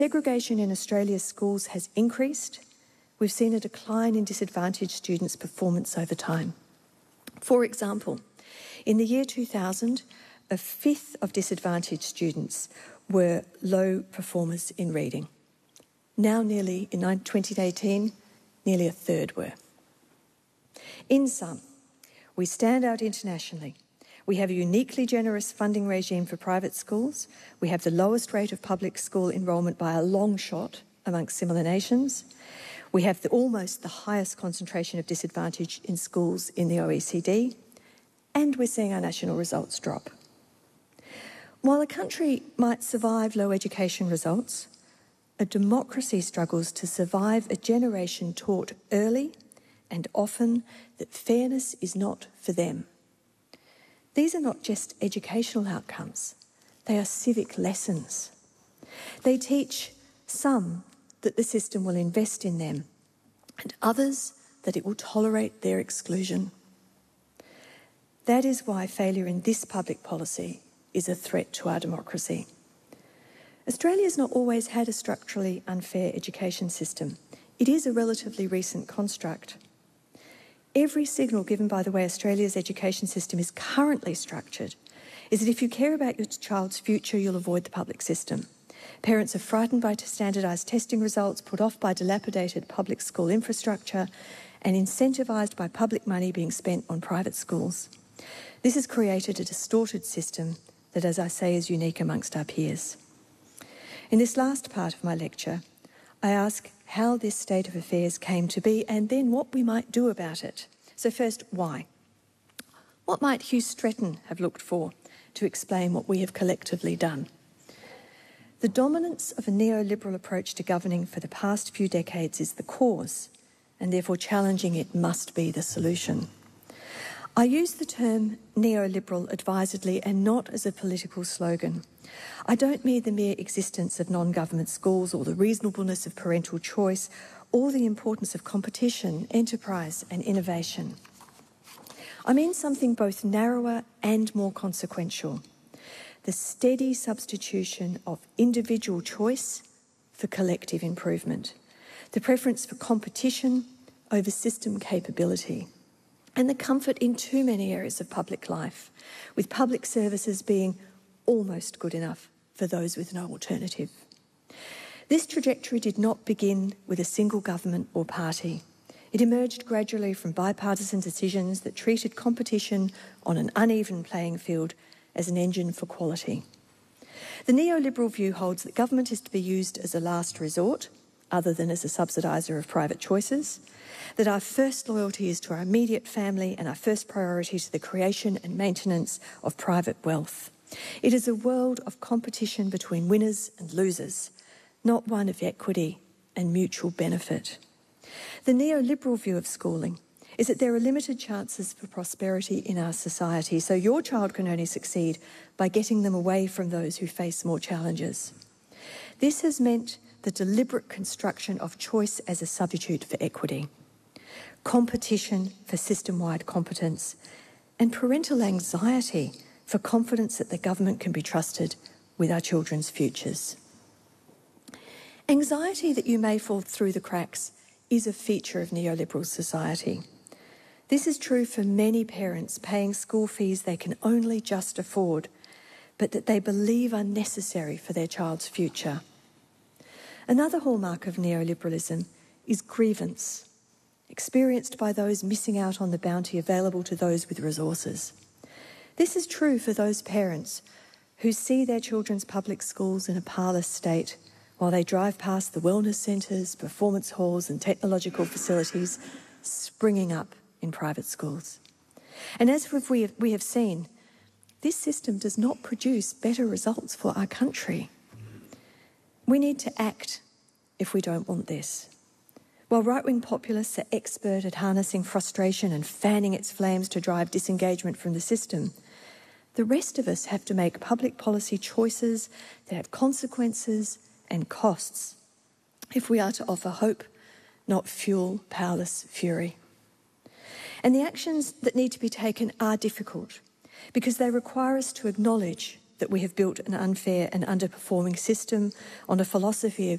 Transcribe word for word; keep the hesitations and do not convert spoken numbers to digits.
Segregation in Australia's schools has increased. We've seen a decline in disadvantaged students' performance over time. For example, in the year two thousand, a fifth of disadvantaged students were low performers in reading. Now nearly, in twenty eighteen, nearly a third were. In sum, we stand out internationally. We have a uniquely generous funding regime for private schools. We have the lowest rate of public school enrolment by a long shot amongst similar nations. We have the, almost the highest concentration of disadvantage in schools in the O E C D. And we're seeing our national results drop. While a country might survive low education results, a democracy struggles to survive a generation taught early and often that fairness is not for them. These are not just educational outcomes, they are civic lessons. They teach some that the system will invest in them and others that it will tolerate their exclusion. That is why failure in this public policy is a threat to our democracy. Australia has not always had a structurally unfair education system. It is a relatively recent construct. Every signal given by the way Australia's education system is currently structured is that if you care about your child's future, you'll avoid the public system. Parents are frightened by standardised testing results, put off by dilapidated public school infrastructure, and incentivised by public money being spent on private schools. This has created a distorted system that, as I say, is unique amongst our peers. In this last part of my lecture, I ask how this state of affairs came to be and then what we might do about it. So first, why? What might Hugh Stretton have looked for to explain what we have collectively done? The dominance of a neoliberal approach to governing for the past few decades is the cause, and therefore challenging it must be the solution. I use the term neoliberal advisedly and not as a political slogan. I don't mean the mere existence of non-government schools or the reasonableness of parental choice or the importance of competition, enterprise and innovation. I mean something both narrower and more consequential. The steady substitution of individual choice for collective improvement. The preference for competition over system capability. And the comfort in too many areas of public life, with public services being almost good enough for those with no alternative. This trajectory did not begin with a single government or party. It emerged gradually from bipartisan decisions that treated competition on an uneven playing field as an engine for quality. The neoliberal view holds that government is to be used as a last resort, other than as a subsidiser of private choices, that our first loyalty is to our immediate family and our first priority to the creation and maintenance of private wealth. It is a world of competition between winners and losers, not one of equity and mutual benefit. The neoliberal view of schooling is that there are limited chances for prosperity in our society, so your child can only succeed by getting them away from those who face more challenges. This has meant the deliberate construction of choice as a substitute for equity, competition for system-wide competence, and parental anxiety for confidence that the government can be trusted with our children's futures. Anxiety that you may fall through the cracks is a feature of neoliberal society. This is true for many parents paying school fees they can only just afford, but that they believe are necessary for their child's future. Another hallmark of neoliberalism is grievance, experienced by those missing out on the bounty available to those with resources. This is true for those parents who see their children's public schools in a parlous state while they drive past the wellness centres, performance halls and technological facilities springing up in private schools. And as we have, we have seen, this system does not produce better results for our country. We need to act if we don't want this. While right-wing populists are expert at harnessing frustration and fanning its flames to drive disengagement from the system, the rest of us have to make public policy choices that have consequences and costs if we are to offer hope, not fuel powerless fury. And the actions that need to be taken are difficult because they require us to acknowledge that we have built an unfair and underperforming system on a philosophy of